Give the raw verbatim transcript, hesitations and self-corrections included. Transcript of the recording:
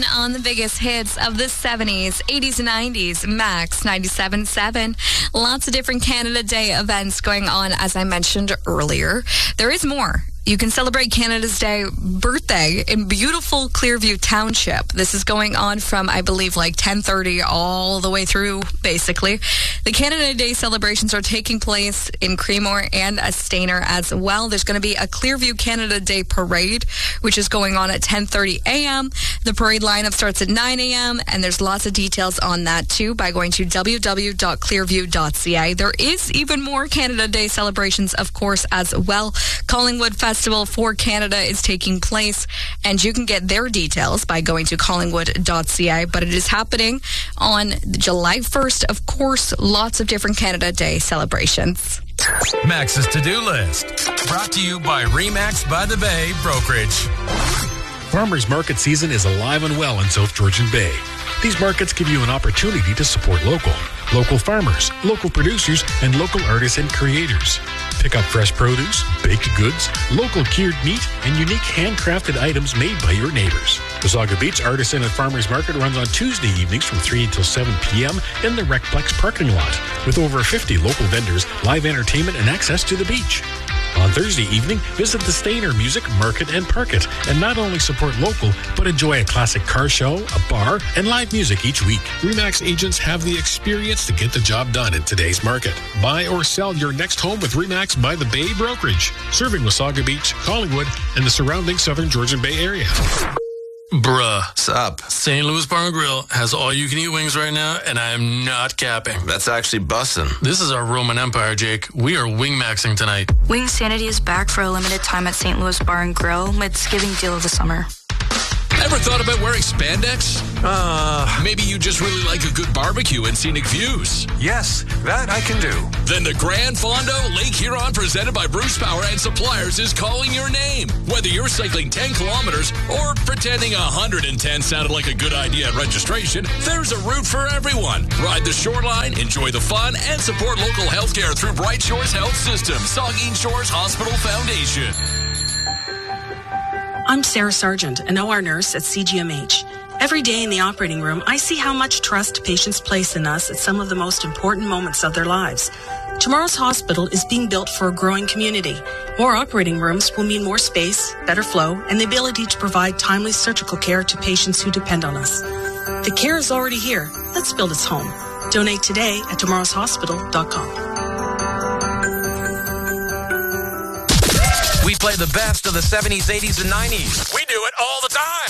On the biggest hits of the seventies, eighties, and nineties, Max ninety-seven point seven. Lots of different Canada Day events going on, as I mentioned earlier. There is more. You can celebrate Canada's Day birthday in beautiful Clearview Township. This is going on from, I believe, like ten thirty all the way through, basically. The Canada Day celebrations are taking place in Creemore and Astana as well. There's going to be a Clearview Canada Day parade, which is going on at ten thirty a.m. The parade lineup starts at nine a.m., and there's lots of details on that, too, by going to w w w dot clearview dot c a. There is even more Canada Day celebrations, of course, as well. Collingwood Festival for Canada is taking place, and you can get their details by going to collingwood dot c a, but it is happening on July first. Of course, lots of different Canada Day celebrations. Max's to-do list, brought to you by Remax by the Bay Brokerage. Farmers Market season is alive and well in South Georgian Bay. These markets give you an opportunity to support local, local farmers, local producers, and local artists and creators. Pick up fresh produce, baked goods, local cured meat, and unique handcrafted items made by your neighbors. Wasaga Beach Artisan and Farmers Market runs on Tuesday evenings from three until seven p.m. in the Recplex parking lot, with over fifty local vendors, live entertainment, and access to the beach. On Thursday evening, visit the Stainer Music Market and Parket, and not only support local, but enjoy a classic car show, a bar, and live music each week. Remax agents have the experience to get the job done in today's market. Buy or sell your next home with Remax by the Bay Brokerage, serving Wasaga Beach, Collingwood, and the surrounding Southern Georgian Bay area. Bruh. Sup? Saint Louis Bar and Grill has all-you-can-eat wings right now, and I am not capping. That's actually bussin'. This is our Roman Empire, Jake. We are wing-maxing tonight. Wing Sanity is back for a limited time at Saint Louis Bar and Grill. It's giving deal of the summer. Ever thought about wearing spandex? Uh, Maybe you just really like a good barbecue and scenic views. yes, that I can do. Then the Grand Fondo Lake Huron, presented by Bruce Power and Suppliers, is calling your name. Whether you're cycling ten kilometers or pretending one hundred ten sounded like a good idea at registration, there's a route for everyone. Ride the shoreline, enjoy the fun, and support local healthcare through Bright Shores Health System, Saugeen Shores Hospital Foundation. I'm Sarah Sargent, an O R nurse at C G M H. Every day in the operating room, I see how much trust patients place in us at some of the most important moments of their lives. Tomorrow's hospital is being built for a growing community. More operating rooms will mean more space, better flow, and the ability to provide timely surgical care to patients who depend on us. The care is already here. Let's build its home. Donate today at tomorrows hospital dot com. We play the best of the seventies, eighties, and nineties. We do it all the time.